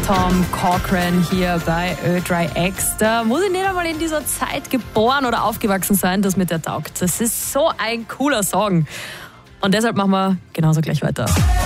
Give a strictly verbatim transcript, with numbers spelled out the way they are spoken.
Tom Cochrane hier bei Ö drei X. Da muss ich nicht einmal in dieser Zeit geboren oder aufgewachsen sein, dass mir der taugt. Das ist so ein cooler Song. Und deshalb machen wir genauso gleich weiter.